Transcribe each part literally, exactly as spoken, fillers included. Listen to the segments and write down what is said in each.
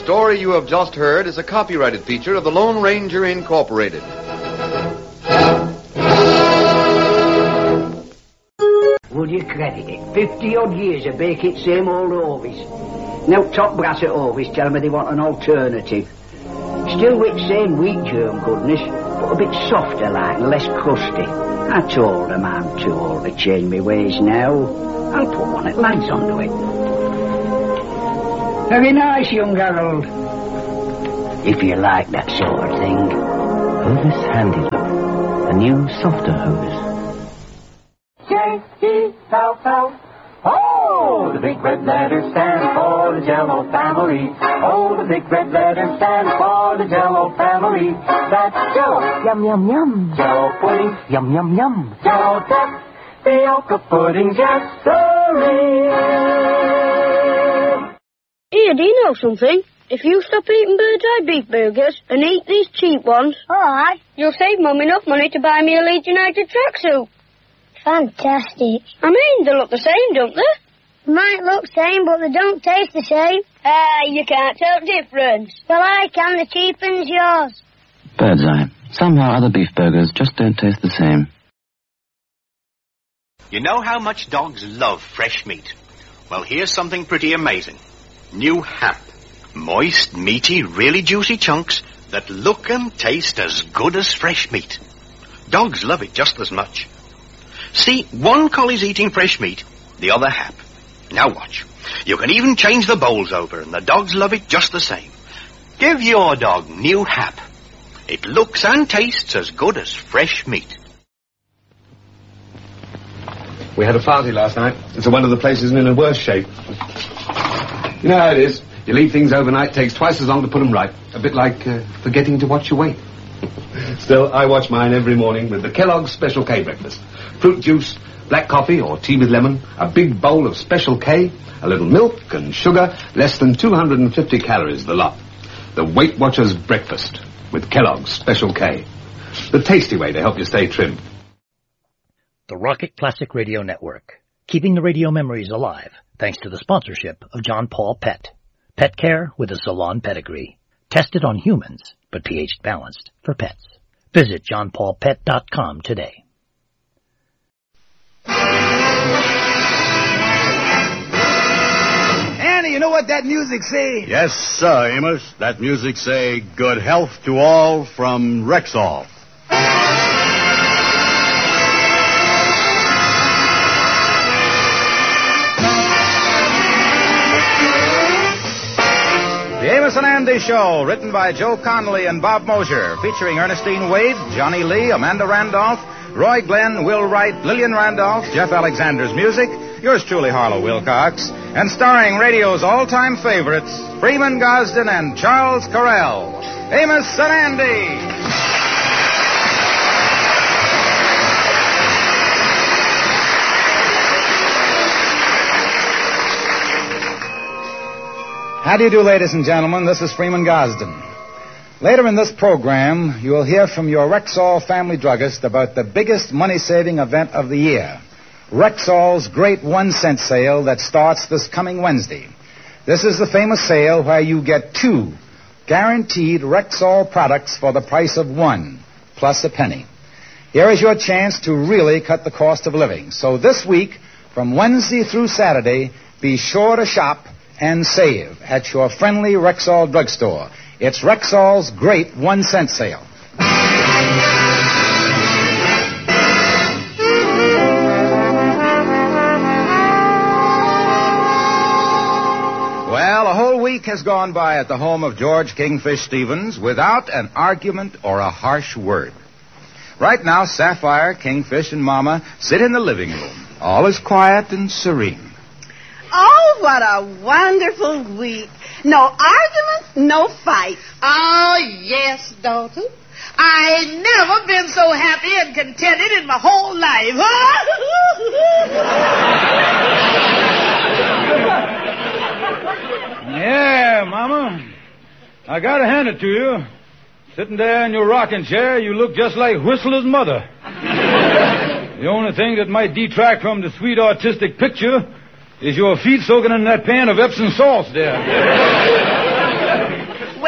story you have just heard is a copyrighted feature of the Lone Ranger Incorporated. Would you credit it? Fifty-odd years of baking same old Ovis. Now top brass at Ovis tell me they want an alternative. Still with same wheat germ goodness, but a bit softer like and less crusty. I told them I'm too old to change my ways now. I'll put one at Lads onto it. Very nice, young Harold. If you like that sort of thing. Hovis Handy Look. A new, softer Hovis. J E L L. Oh, the big red letters stand for the Jell-O family. Oh, the big red letters stand for the Jell-O family. That's Jell-O. Yum, yum, yum. Jell-O pudding. Yum, yum, yum. Jell-O duck. Fiocca pudding, yes, sirree. Here, do you know something? If you stop eating Bird's Eye beef burgers and eat these cheap ones, Alright. you'll save Mum enough money to buy me a Leeds United tracksuit. Fantastic. I mean, they look the same, don't they? Might look same, but they don't taste the same. Ah, you can't tell the difference. Well, I can. The cheap one's yours. Bird's Eye. Somehow other beef burgers just don't taste the same. You know how much dogs love fresh meat? Well, here's something pretty amazing. New Hamp. Moist, meaty, really juicy chunks that look and taste as good as fresh meat. Dogs love it just as much. See, one collie's eating fresh meat, the other Hamp. Now watch. You can even change the bowls over, and the dogs love it just the same. Give your dog New Hamp. It looks and tastes as good as fresh meat. We had a party last night. It's one of the places in a worse shape. You know how it is. You leave things overnight, takes twice as long to put them right. A bit like uh, forgetting to watch your weight. Still, I watch mine every morning with the Kellogg's Special K breakfast. Fruit juice, black coffee or tea with lemon, a big bowl of Special K, a little milk and sugar, less than two hundred fifty calories the lot. The Weight Watchers breakfast with Kellogg's Special K. The tasty way to help you stay trim. The Rocket Classic Radio Network, keeping the radio memories alive thanks to the sponsorship of John Paul Pet. Pet care with a salon pedigree. Tested on humans, but pH balanced for pets. Visit john paul pet dot com today. Annie, you know what that music say? Yes, sir, Amos. That music say, good health to all from Rexall. The Amos and Andy Show, written by Joe Connolly and Bob Mosher, featuring Ernestine Wade, Johnny Lee, Amanda Randolph, Roy Glenn, Will Wright, Lillian Randolph, Jeff Alexander's music, yours truly, Harlow Wilcox, and starring radio's all-time favorites, Freeman Gosden and Charles Correll. Amos and Andy. How do you do, ladies and gentlemen? This is Freeman Gosden. Later in this program, you will hear from your Rexall family druggist about the biggest money-saving event of the year, Rexall's great one-cent sale that starts this coming Wednesday. This is the famous sale where you get two guaranteed Rexall products for the price of one, plus a penny. Here is your chance to really cut the cost of living. So this week, from Wednesday through Saturday, be sure to shop and save at your friendly Rexall drugstore. It's Rexall's great one-cent sale. Well, a whole week has gone by at the home of George Kingfish Stevens without an argument or a harsh word. Right now, Sapphire, Kingfish, and Mama sit in the living room. All is quiet and serene. Oh, what a wonderful week. No arguments, no fights. Oh, yes, daughter. I ain't never been so happy and contented in my whole life. Yeah, Mama. I gotta hand it to you. Sitting there in your rocking chair, you look just like Whistler's mother. The only thing that might detract from the sweet artistic picture is your feet soaking in that pan of Epsom salts there.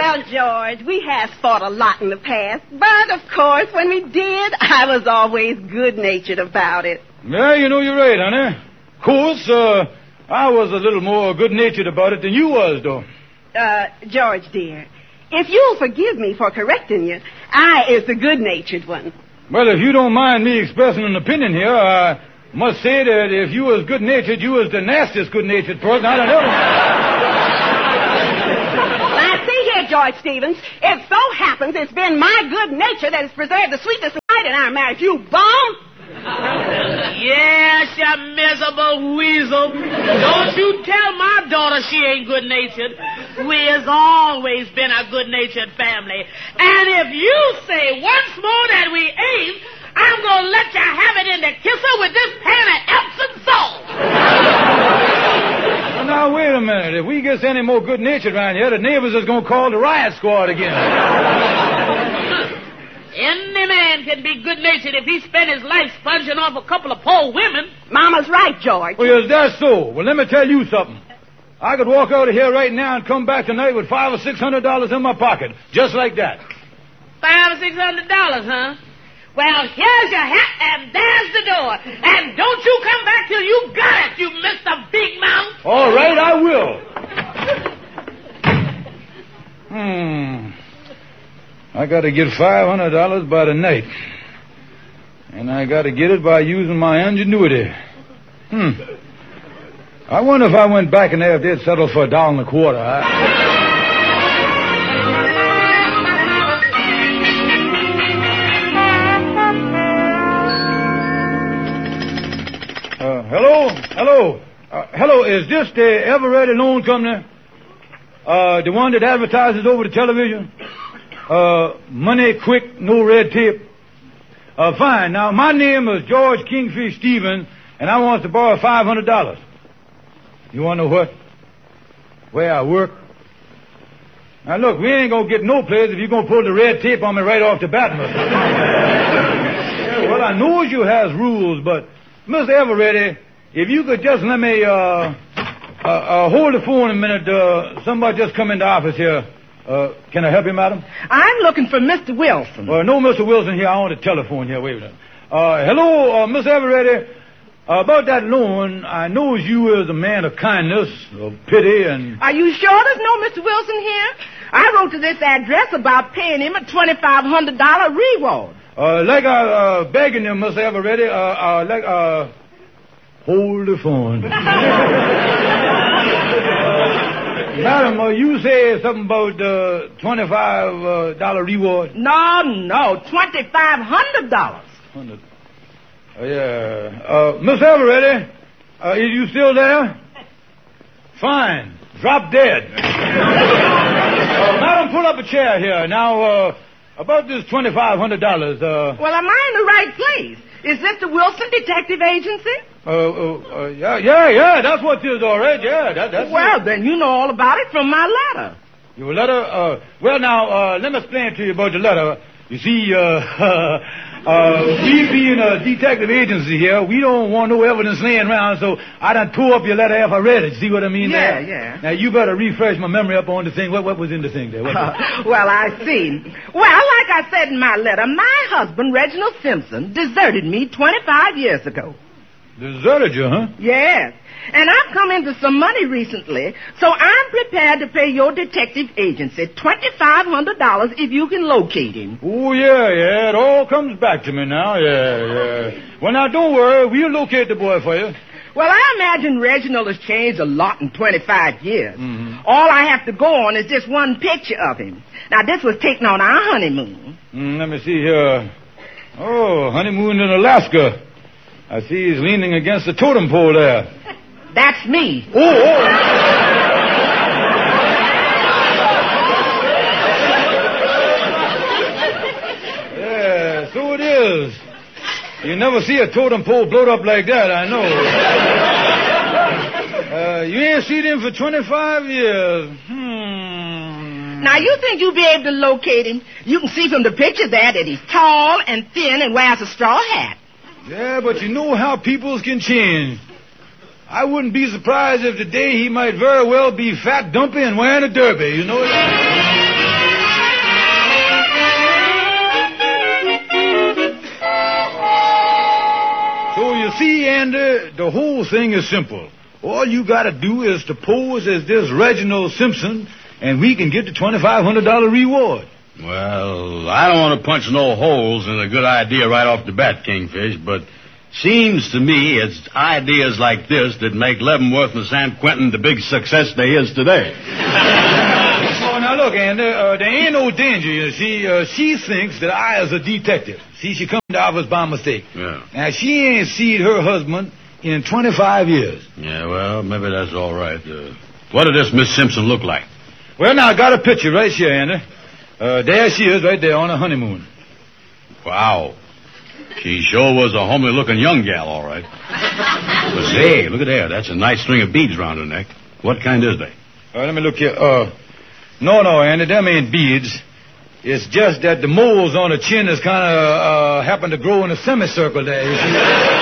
Well, George, we have fought a lot in the past, but of course, when we did, I was always good-natured about it. Yeah, you know, you're right, honey. Of course, uh, I was a little more good-natured about it than you was, though. Uh, George, dear, if you'll forgive me for correcting you, I is the good-natured one. Well, if you don't mind me expressing an opinion here, I must say that if you was good-natured, you was the nastiest good-natured person I done ever. Now, see here, George Stevens. It so happens it's been my good nature that has preserved the sweetness of life in our marriage. You bum! Yes, you miserable weasel. Don't you tell my daughter she ain't good-natured. We has always been a good-natured family. And if you say once more that we ain't, I'm going to let you have it in the kisser with this pan of Epsom salt. Well, now, wait a minute. If we get any more good-natured around here, the neighbors is going to call the riot squad again. Any man can be good-natured if he spent his life sponging off a couple of poor women. Mama's right, George. Well, is that so? Well, let me tell you something. I could walk out of here right now and come back tonight with five or six hundred dollars in my pocket, just like that. Five or six hundred dollars, huh? Well, here's your hat, and there's the door. And don't you come back till you got it, you Mister Big Mouth. All right, I will. Hmm. I got to get five hundred dollars by the night. And I got to get it by using my ingenuity. Hmm. I wonder if I went back in there if they'd settle for a dollar and a quarter. I... Uh, hello? Hello? Uh, hello, is this the Ever-Ready Loan Company? Uh, the one that advertises over the television? Uh, money quick, no red tape. Uh, fine. Now, my name is George Kingfish Stevens, and I want to borrow five hundred dollars. You want to know what? Where I work? Now, look, we ain't going to get no place if you're going to pull the red tape on me right off the bat, mister. Yeah, well, I know you has rules, but, Mister Eveready, if you could just let me, uh, uh, uh hold the phone a minute, uh, somebody just come in the office here. Uh, can I help you, madam? I'm looking for Mister Wilson. Well, no Mister Wilson here. I want a telephone here. Wait a minute. Uh, hello, uh, Miss Eveready. Uh, about that loan, I know you is a man of kindness, of pity, and... Are you sure there's no Mister Wilson here? I wrote to this address about paying him a twenty-five hundred dollars reward. Uh, like I, uh, begging you, Miss Eveready, uh, uh, like, uh... Hold the phone. Madam, uh, you say something about uh, twenty-five dollars uh, reward? No, no, twenty-five hundred dollars. Hundred. Uh, yeah. Uh, Miss Eveready, uh, is you still there? Fine. Drop dead. uh, madam, pull up a chair here. Now, uh, about this twenty-five hundred dollars, uh... Well, am I in the right place? Is this the Wilson Detective Agency? Uh, uh, uh, yeah, yeah, yeah, that's what it is, all right, yeah, that, that's Well, it. then you know all about it from my letter. Your letter? Uh, well, now, uh, let me explain to you about the letter. You see, uh, uh, we being a detective agency here, we don't want no evidence laying around, so I done tore up your letter after I read it. See what I mean Yeah, there? yeah. Now, you better refresh my memory up on the thing. What, what was in the thing there? What was Uh, well, I see. Well, like I said in my letter, my husband, Reginald Simpson, deserted me twenty-five years ago. Deserted you, huh? Yes. And I've come into some money recently, so I'm prepared to pay your detective agency twenty-five hundred dollars if you can locate him. Oh, yeah, yeah. It all comes back to me now. Yeah, yeah. Well, now, don't worry. We'll locate the boy for you. Well, I imagine Reginald has changed a lot in twenty-five years. Mm-hmm. All I have to go on is just one picture of him. Now, this was taken on our honeymoon. Mm, let me see here. Oh, honeymoon in Alaska. I see he's leaning against the totem pole there. That's me. Oh, oh. Yeah, so it is. You never see a totem pole blowed up like that, I know. uh, you ain't seen him for twenty-five years. Hmm. Now, you think you'll be able to locate him? You can see from the picture there that he's tall and thin and wears a straw hat. Yeah, but you know how peoples can change. I wouldn't be surprised if today he might very well be fat, dumpy, and wearing a derby, you know? you see, Andy, the whole thing is simple. All you gotta do is to pose as this Reginald Simpson, and we can get the twenty-five hundred dollars reward. Well, I don't want to punch no holes in a good idea right off the bat, Kingfish, but seems to me it's ideas like this that make Leavenworth and San Quentin the big success they is today. Oh, now look, Andy, uh, there ain't no danger. You see, uh, she thinks that I is a detective. See, she come to office by mistake. Yeah. Now, she ain't seen her husband in twenty-five years. Yeah, well, maybe that's all right. Uh, what did this Miss Simpson look like? Well, now, I got a picture right here, Andy. Uh, there she is right there on her honeymoon. Wow. She sure was a homely-looking young gal, all right. But say, look at there. That's a nice string of beads around her neck. What kind is they? Uh, let me look here. Uh, no, no, Andy, them ain't beads. It's just that the moles on her chin is kind of uh, happen to grow in a semicircle there, you see.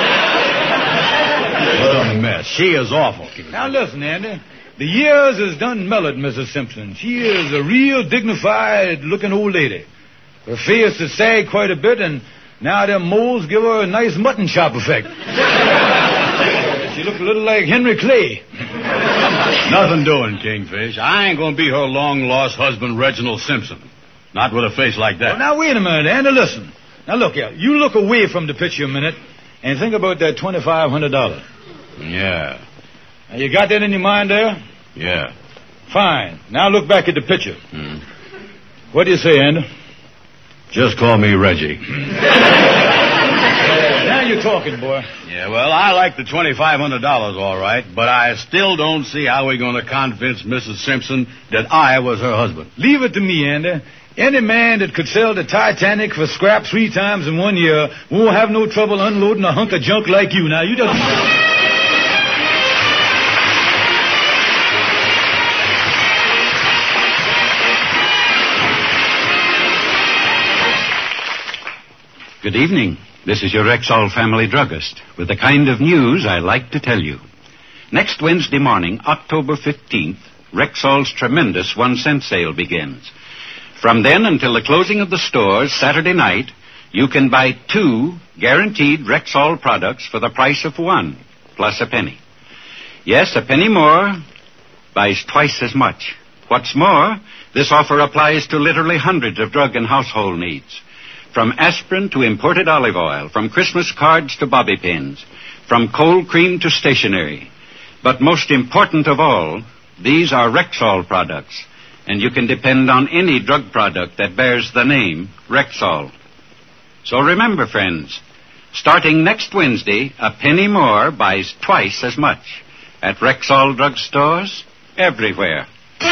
What a mess. She is awful. Now, listen, Andy. The years has done mellowed Missus Simpson. She is a real dignified-looking old lady. Her face has sagged quite a bit, and now them moles give her a nice mutton chop effect. She looks a little like Henry Clay. Nothing doing, Kingfish. I ain't gonna be her long-lost husband, Reginald Simpson. Not with a face like that. Well, now, wait a minute, Andy, listen. Now, look here. You look away from the picture a minute and think about that twenty-five hundred dollars. Yeah. Now, you got that in your mind there? Yeah. Fine. Now look back at the picture. Hmm. What do you say, Andy? Just call me Reggie. Now you're talking, boy. Yeah, well, I like the twenty-five hundred dollars, all right, but I still don't see how we're going to convince Missus Simpson that I was her husband. Leave it to me, Andy. Any man that could sell the Titanic for scrap three times in one year won't have no trouble unloading a hunk of junk like you. Now, you just... Good evening. This is your Rexall family druggist with the kind of news I like to tell you. Next Wednesday morning, October fifteenth, Rexall's tremendous one-cent sale begins. From then until the closing of the stores Saturday night, you can buy two guaranteed Rexall products for the price of one, plus a penny. Yes, a penny more buys twice as much. What's more, this offer applies to literally hundreds of drug and household needs. From aspirin to imported olive oil, from Christmas cards to bobby pins, from cold cream to stationery. But most important of all, these are Rexall products, and you can depend on any drug product that bears the name Rexall. So remember, friends, starting next Wednesday, a penny more buys twice as much at Rexall drugstores everywhere.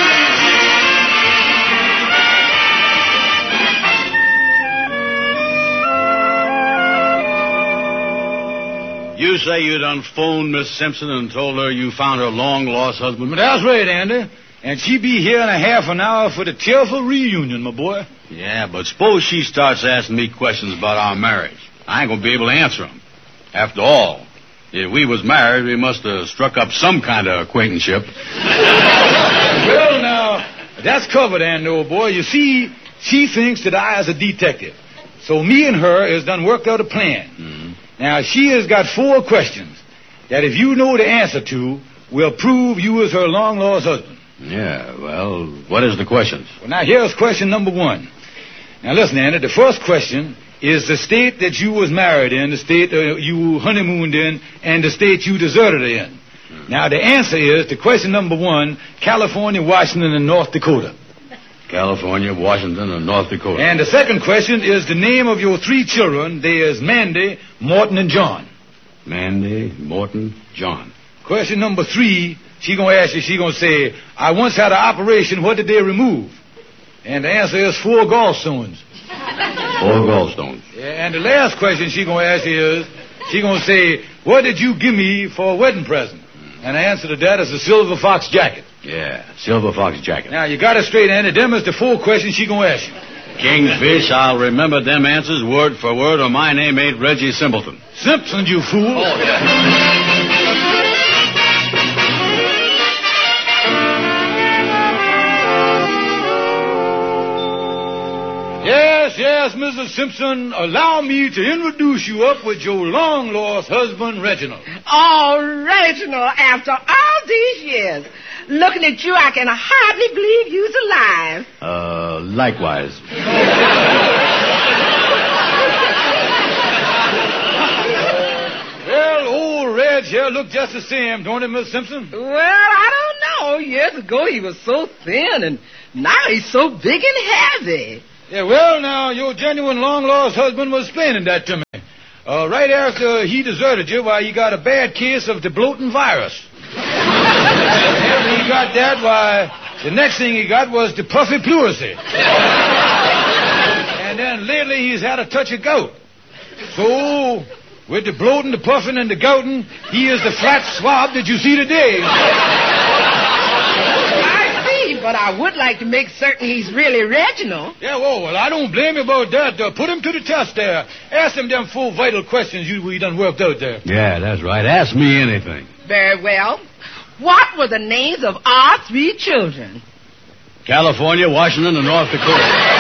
You say you done phoned Miss Simpson and told her you found her long-lost husband? But that's right, Andy. And she be here in a half an hour for the tearful reunion, my boy. Yeah, but suppose she starts asking me questions about our marriage. I ain't gonna be able to answer them. After all, if we was married, we must have struck up some kind of acquaintanceship. Well, now, that's covered, Andy, old boy. You see, she thinks that I is a detective. So me and her has done worked out a plan. Mm-hmm. Now, she has got four questions that if you know the answer to, will prove you is her long-lost husband. Yeah, well, what is the questions? Well, now, here's question number one. Now, listen, Andy, the first question is the state that you was married in, the state uh, you honeymooned in, and the state you deserted her in. Mm-hmm. Now, the answer is to question number one, California, Washington, and North Dakota. California, Washington, and North Dakota. And the second question is the name of your three children. There's Mandy, Morton, and John. Mandy, Morton, John. Question number three, she gonna ask you, she gonna say, I once had an operation, what did they remove? And the answer is four gallstones. Four gallstones. Yeah, and the last question she gonna ask you is, she gonna say, what did you give me for a wedding present? And the answer to that is a silver fox jacket. Yeah, silver fox jacket. Now, you got it straight, Andy. Them is the four questions she gonna ask you. Kingfish, I'll remember them answers word for word, or my name ain't Reggie Simpleton. Simpson, you fool. Oh, yeah. Yes, Yes, yes, Missus Simpson, allow me to introduce you up with your long-lost husband, Reginald. Oh, Reginald, after all these years, looking at you, I can hardly believe you's alive. Uh, likewise. Well, old Reg here look just the same, don't he, Miss Simpson? Well, I don't know. Years ago he was so thin, and now he's so big and heavy. Yeah, well, now, your genuine long-lost husband was explaining that to me. Uh, right after he deserted you, why, he got a bad case of the bloating virus. After he got that, why, the next thing he got was the puffy pleurisy. And then lately he's had a touch of gout. So, with the bloating, the puffing, and the gouting, he is the flat swab that you see today. But I would like to make certain he's really Reginald. Yeah, well, well, I don't blame you about that. Uh, put him to the test there. Ask him them full vital questions you we done worked out there. Yeah, that's right. Ask me anything. Very well. What were the names of our three children? California, Washington, and North Dakota.